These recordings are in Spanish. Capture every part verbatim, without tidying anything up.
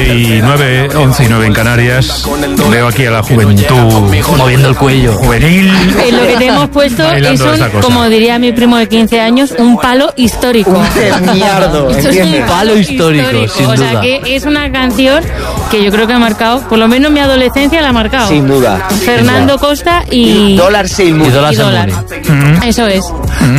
y nueve, once y nueve en Canarias. Veo aquí a la juventud moviendo el cuello. Juvenil. Eh, lo que te hemos puesto es un, como diría mi primo de quince años, un palo histórico. Un mierdo, Esto es un palo histórico, sin o sea duda. que es una canción que yo creo que ha marcado, por lo menos mi adolescencia la ha marcado. Sin duda. Fernando Costa y... y Dólar Sail Moon. Y Dólar y Dólar. Mm. Eso es.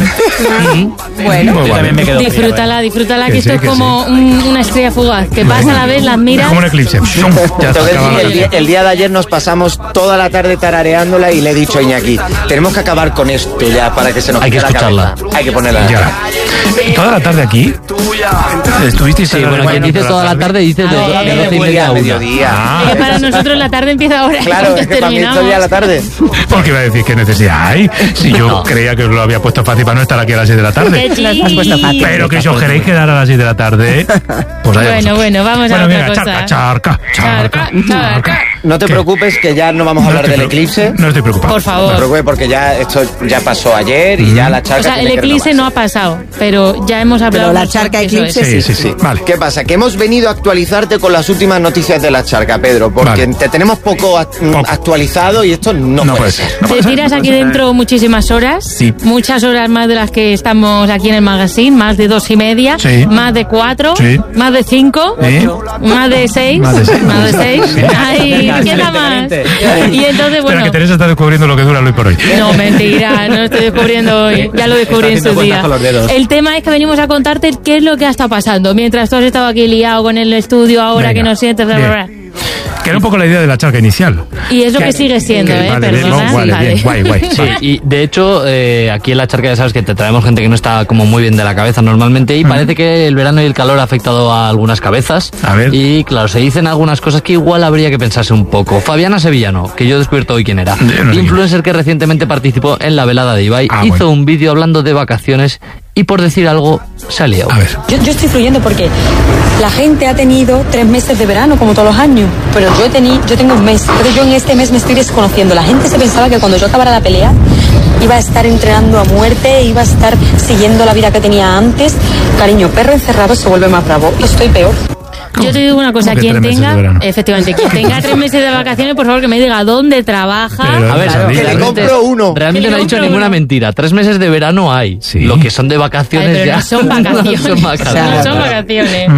Bueno, Muy también me quedo Disfrútala, disfrútala, que, Que esto sí, es que como un- una estrella fugaz, que pasa a la vez, las Es miras... como un eclipse. Ya Te está voy a decir acabado. que el, día, el día de ayer nos pasamos toda la tarde tarareándola y le he dicho a Iñaki, tenemos que acabar con esto ya para que se nos Hay que quite la escucharla. cabeza. Hay que ponerla. Ya. Toda la tarde aquí. ¿Estuvisteis Sí, a la bueno, quien durante dice toda la tarde dice de A ver, de doce y Huele media a a una. mediodía. Ah, Es que para nosotros la tarde empieza ahora. Claro, es que para mí esto ya la tarde. Porque iba a decir que necesidad hay. Si yo No. creía que os lo había puesto fácil para no estar aquí a las seis de la tarde. Qué Las has puesto fácil. Pero que si os queréis quedar a las seis de la tarde, pues allá Bueno, vosotros. bueno, vamos a Bueno, otra venga, cosa. charca, charca, charca, Charca, charca. No te ¿Qué? preocupes que ya no vamos a No hablar estoy del preocup- eclipse. No estoy preocupado. Por No te favor. preocupes porque ya esto ya pasó ayer y ya la charca O sea, el tiene que eclipse no ha renovarse. pasado, pero ya hemos hablado. Pero la mucho, charca eso eclipse es. Sí, sí, sí. Vale. ¿Qué pasa? Que hemos venido a actualizarte con las últimas noticias de la charca, Pedro, porque Vale. te tenemos poco, act- Poco. actualizado y esto no, No puede puede ser. ser. No Te puede ser, tiras no aquí puede ser. dentro muchísimas horas, Sí. muchas horas más de las que estamos aquí en el magazine, más de dos y media, Sí. más de cuatro, Sí. más de cinco, ¿Eh? más de seis, Más de seis. más de seis. Sí. Ay, queda más. Y entonces, Espera, bueno, que Teresa está descubriendo lo que dura hoy por hoy. no, mentira, no lo estoy descubriendo hoy, ya lo descubrí en Está su haciendo día. cuentas con los dedos. El tema es que venimos a contarte qué es lo que ha estado pasando, mientras tú has estado aquí liado con el estudio ahora Venga. que no sientes, bla, bla, bla. Bien. Que era un poco la idea de la charca inicial. Y es lo que sigue siendo, Que- ¿eh? vale, bien, Perdona. no, vale, Vale. bien, guay, guay. Sí, Vale. y de hecho, eh, aquí en la charca ya sabes que te traemos gente que no está como muy bien de la cabeza normalmente y parece que el verano y el calor ha afectado a algunas cabezas. A ver. Y claro, se dicen algunas cosas que igual habría que pensarse un poco. Fabiana Sevillano, que yo he descubierto hoy quién era. Yo no sé Influencer que recientemente participó en la velada de Ibai, Ah, hizo bueno. un vídeo hablando de vacaciones y por decir algo se ha liado. A ver. Yo, yo estoy fluyendo porque la gente ha tenido tres meses de verano, como todos los años, pero yo, he teni, yo tengo un mes, pero yo en este mes me estoy desconociendo. La gente se pensaba que cuando yo acabara la pelea iba a estar entrenando a muerte, iba a estar siguiendo la vida que tenía antes. Cariño, perro encerrado se vuelve más bravo. Yo estoy peor. Yo te digo una cosa, ¿Cómo que quien tres meses de tenga, verano? efectivamente, quien tenga tres meses de vacaciones, por favor que me diga dónde trabaja. Pero- A ver, Claro, que le realmente- compro uno. Realmente Que le no ha dicho compro ninguna uno. mentira. Tres meses de verano hay. Sí. Lo que son de Ay, vacaciones pero ya no son vacaciones. no son vacaciones. No son vacaciones.